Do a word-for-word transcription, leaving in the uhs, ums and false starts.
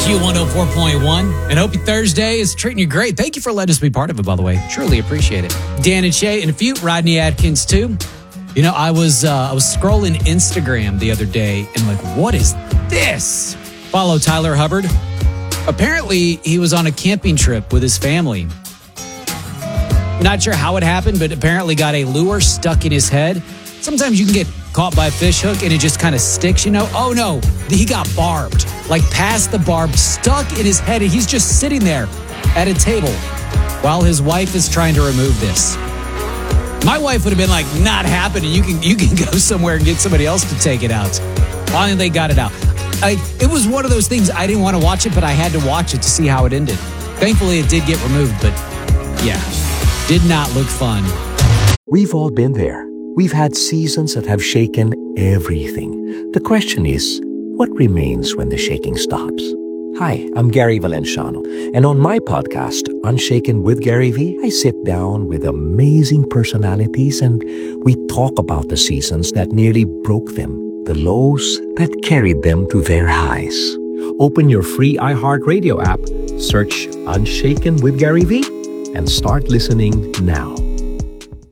Q one oh four point one. And hope your Thursday is treating you great. Thank you for letting us be part of it, by the way. Truly appreciate it. Dan and Shay and a few, Rodney Atkins too. You know, I was uh, I was scrolling Instagram the other day and like, what is this? Follow Tyler Hubbard. Apparently, he was on a camping trip with his family. Not sure how it happened, but apparently got a lure stuck in his head. Sometimes you can get caught by a fish hook and it just kind of sticks, you know? Oh no, he got barbed. Like past the barb, stuck in his head, and he's just sitting there at a table while his wife is trying to remove this. My wife would have been like, not happening. You can you can go somewhere and get somebody else to take it out. Finally, they got it out. I, it was one of those things, I didn't want to watch it, but I had to watch it to see how it ended. Thankfully, it did get removed, but yeah, did not look fun. We've all been there. We've had seasons that have shaken everything. The question is, what remains when the shaking stops? Hi, I'm Gary Valenciano, and on my podcast, Unshaken with Gary V, I sit down with amazing personalities and we talk about the seasons that nearly broke them, the lows that carried them to their highs. Open your free iHeartRadio app, search Unshaken with Gary V, and start listening now.